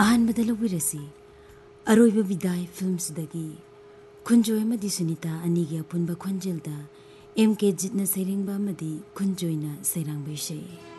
अहानबदा लौबिरसी अरोइबा विदाई फिल्मसदगी खुंजोय मदी सुनीता अनिगी अपुनबा खोंजेलदा एम के जितना सैरिंगबा मदी खुंजोयना सैरांगबा इशै